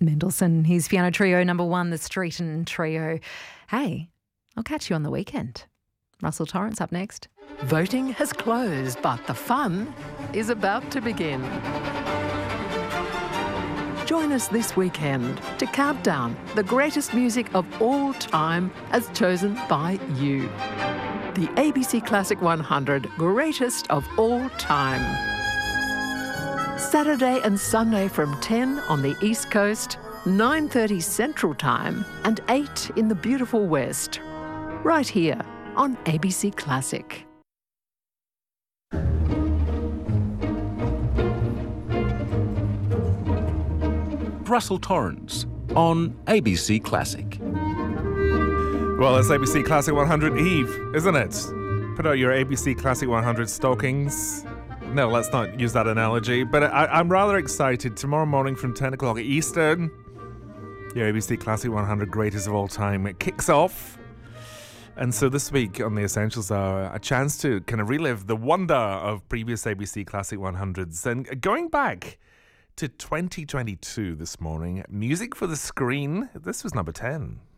Mendelssohn, his piano trio number 1, the Streeton Trio. Hey, I'll catch you on the weekend. Russell Torrance up next. Voting has closed, but the fun is about to begin. Join us this weekend to count down the greatest music of all time as chosen by you. The ABC Classic 100 Greatest of All Time. Saturday and Sunday from 10 on the East Coast, 9:30 Central Time and 8 in the beautiful West. Right here on ABC Classic. Russell Torrance on ABC Classic. Well, it's ABC Classic 100 Eve, isn't it? Put out your ABC Classic 100 stockings. No, let's not use that analogy. But I'm rather excited. Tomorrow morning from 10 o'clock Eastern, your ABC Classic 100 Greatest of All Time, it kicks off. And so this week on the Essentials Hour, a chance to kind of relive the wonder of previous ABC Classic 100s. And going back to 2022 this morning, Music for the Screen, this was number 10.